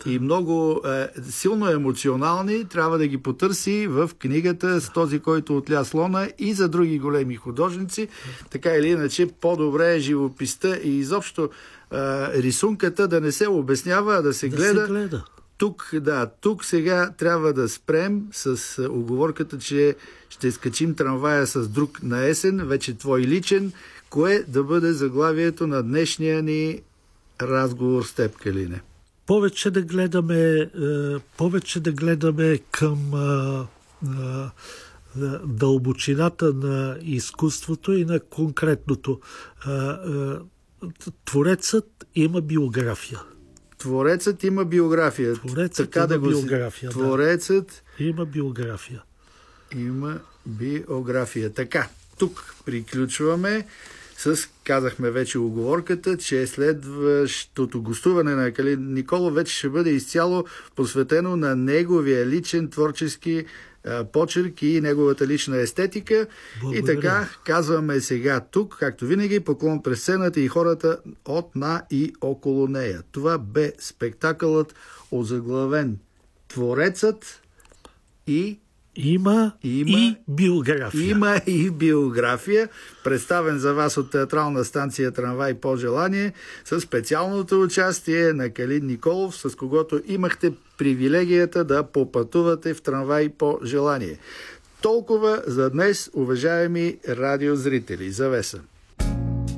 и много силно емоционални, трябва да ги потърси в книгата с този, който отля слона, и за други големи художници. Така или иначе, по-добре е живописта и изобщо рисунката да не се обяснява, а да се гледа. Тук сега трябва да спрем с уговорката, че ще скачим трамвая с друг на есен, вече твой личен. Кое да бъде заглавието на днешния ни разговор с теб, Калине? Повече да гледаме към дълбочината на изкуството и на конкретното. Творецът има биография. Творецът има биография. Творецът има биография. Има биография. Така, тук приключваме казахме вече уговорката, че следващото гостуване на Калин Николов вече ще бъде изцяло посветено на неговия личен творчески почерк и неговата лична естетика. Благодаря. И така казваме сега тук, както винаги, поклон през сцената и хората от, на и около нея. Това бе спектакълът, озаглавен Творецът и Има и биография. Има и биография, представен за вас от театрална станция Трамвай по желание, с специалното участие на Калин Николов, с когото имахте привилегията да попътувате в Трамвай по желание. Толкова за днес, уважаеми радиозрители. Завеса.